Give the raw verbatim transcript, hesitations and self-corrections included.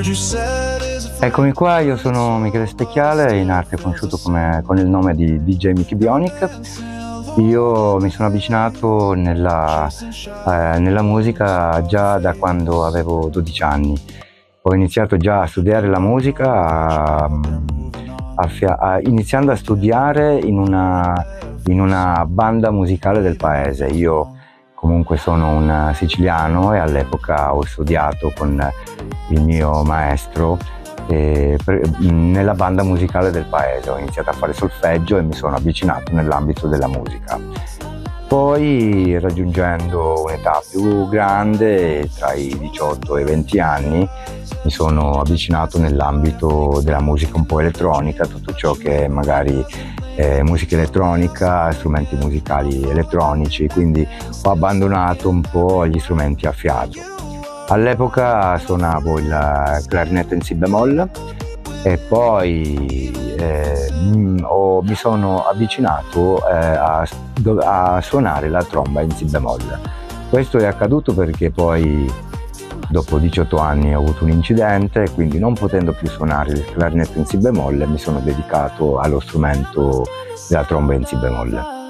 Eccomi qua, io sono Michele Specchiale, in arte conosciuto come, con il nome di D J Mickey Bionic. Io mi sono avvicinato nella, eh, nella musica già da quando avevo dodici anni. Ho iniziato già a studiare la musica, a, a, a, iniziando a studiare in una, in una banda musicale del paese. Io comunque sono un siciliano e all'epoca ho studiato con il mio maestro eh, per, nella banda musicale del paese. Ho iniziato a fare solfeggio e mi sono avvicinato nell'ambito della musica. Poi, raggiungendo un'età più grande, tra i diciotto e i venti anni, mi sono avvicinato nell'ambito della musica un po' elettronica, tutto ciò che è magari eh, musica elettronica, strumenti musicali elettronici, quindi ho abbandonato un po' gli strumenti a fiato. All'epoca suonavo il clarinetto in si bemolle e poi eh, ho, mi sono avvicinato eh, a, a suonare la tromba in si bemolle. Questo è accaduto perché poi dopo diciotto anni ho avuto un incidente e quindi, non potendo più suonare il clarinetto in si bemolle, mi sono dedicato allo strumento della tromba in si bemolle.